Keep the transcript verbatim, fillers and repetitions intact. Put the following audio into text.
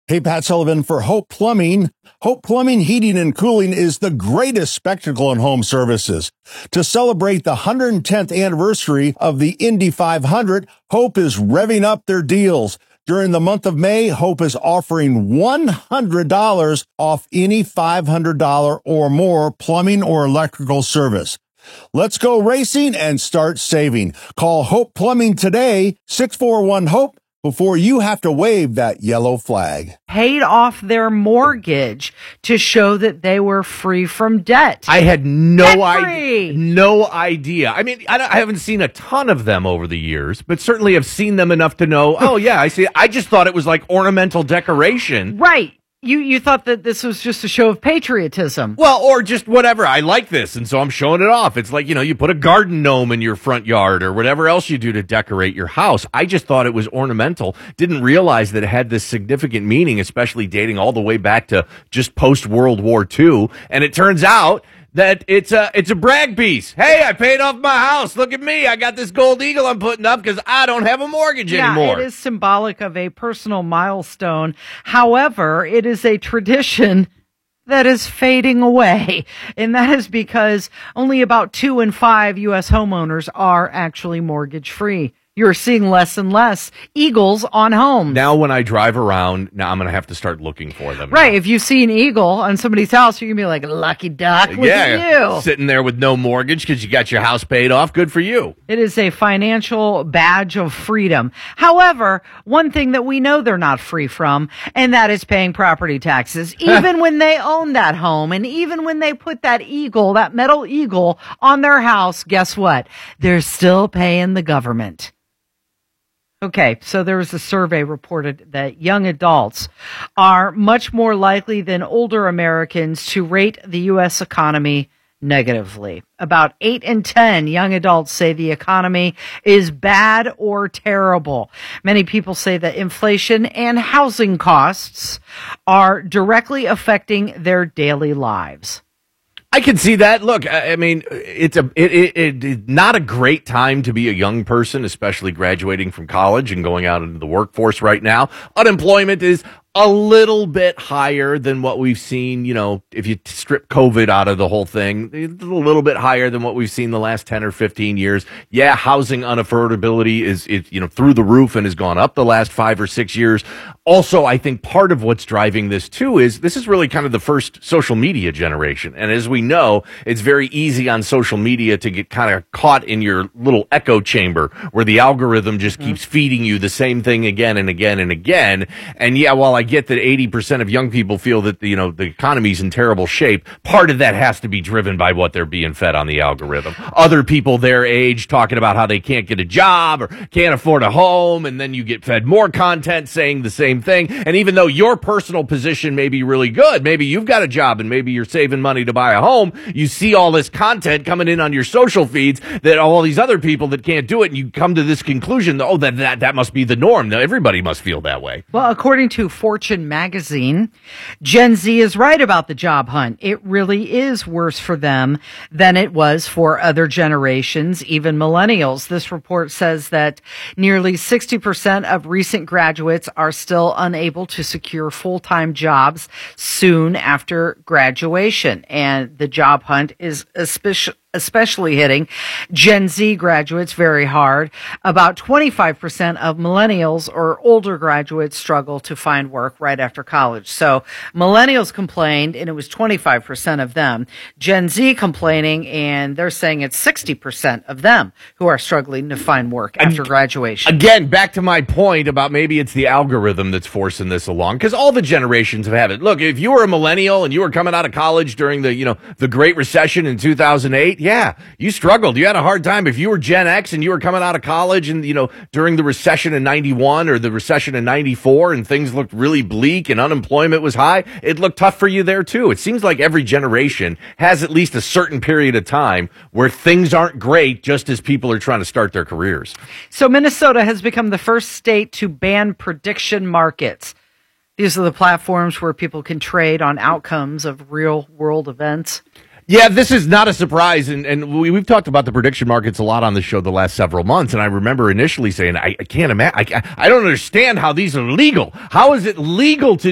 Hey, Pat Sullivan for Hope Plumbing. Hope Plumbing, Heating, and Cooling is the greatest spectacle in home services. To celebrate the one hundred tenth anniversary of the Indy five hundred, Hope is revving up their deals. During the month of May, Hope is offering one hundred dollars off any five hundred dollars or more plumbing or electrical service. Let's go racing and start saving. Call Hope Plumbing today, six four one HOPE, before you have to wave that yellow flag. Paid off their mortgage to show that they were free from debt. I had no Debt-free. idea. No idea. I mean, I, don't- I haven't seen a ton of them over the years, but certainly have seen them enough to know. Oh yeah, I see. I just thought it was like ornamental decoration. Right. You you thought that this was just a show of patriotism. Well, or just whatever. I like this, and so I'm showing it off. It's like, you know, you put a garden gnome in your front yard or whatever else you do to decorate your house. I just thought it was ornamental. Didn't realize that it had this significant meaning, especially dating all the way back to just post-World War Two. And it turns out that it's a it's a brag piece. Hey, I paid off my house. Look at me. I got this gold eagle I'm putting up because I don't have a mortgage Yeah, anymore. it is symbolic of a personal milestone. However, it is a tradition that is fading away. And that is because only about two in five U S homeowners are actually mortgage free. You're seeing less and less eagles on homes. Now when I drive around, now I'm going to have to start looking for them. Right. If you see an eagle on somebody's house, you're going to be like, lucky duck, look Yeah, at you. sitting there with no mortgage because you got your house paid off. Good for you. It is a financial badge of freedom. However, one thing that we know they're not free from, and that is paying property taxes, even when they own that home, and even when they put that eagle, that metal eagle on their house, guess what? They're still paying the government. Okay, so there was a survey reported that young adults are much more likely than older Americans to rate the U S economy negatively. About eight in ten young adults say the economy is bad or terrible. Many people say that inflation and housing costs are directly affecting their daily lives. I can see that. Look, I I mean, it's a it, it, it, it's not a great time to be a young person, especially graduating from college and going out into the workforce right now. Unemployment is a little bit higher than what we've seen, you know, if you strip COVID out of the whole thing, it's a little bit higher than what we've seen the last ten or fifteen years. Yeah, housing unaffordability is, it, you know, through the roof and has gone up the last five or six years. Also, I think part of what's driving this too is this is really kind of the first social media generation. And as we know, it's very easy on social media to get kind of caught in your little echo chamber where the algorithm just mm-hmm. keeps feeding you the same thing again and again and again. And yeah, while I I get that eighty percent of young people feel that, you know, the economy's in terrible shape. Part of that has to be driven by what they're being fed on the algorithm. Other people their age talking about how they can't get a job or can't afford a home, and then you get fed more content saying the same thing. And even though your personal position may be really good, maybe you've got a job and maybe you're saving money to buy a home, you see all this content coming in on your social feeds that all these other people that can't do it, and you come to this conclusion that, oh, that, that, that must be the norm. Now, everybody must feel that way. Well, according to Fortune magazine, Gen Z is right about the job hunt. It really is worse for them than it was for other generations, even millennials. This report says that nearly sixty percent of recent graduates are still unable to secure full-time jobs soon after graduation. And the job hunt is especially especially hitting Gen Z graduates very hard. About twenty-five percent of millennials or older graduates struggle to find work right after college. So millennials complained, and it was twenty-five percent of them. Gen Z complaining, and they're saying it's sixty percent of them who are struggling to find work after and graduation. Again, back to my point about maybe it's the algorithm that's forcing this along, because all the generations have had it. Look, if you were a millennial and you were coming out of college during the, you know, the Great Recession in two thousand eight, yeah, you struggled. You had a hard time. If you were Gen X and you were coming out of college and, you know, during the recession in ninety-one or the recession in ninety-four and things looked really bleak and unemployment was high, it looked tough for you there too. It seems like every generation has at least a certain period of time where things aren't great just as people are trying to start their careers. So Minnesota has become the first state to ban prediction markets. These are the platforms where people can trade on outcomes of real world events. Yeah, this is not a surprise, and, and we, we've talked about the prediction markets a lot on the show the last several months, and I remember initially saying, I, I can't imagine, I, I don't understand how these are legal. How is it legal to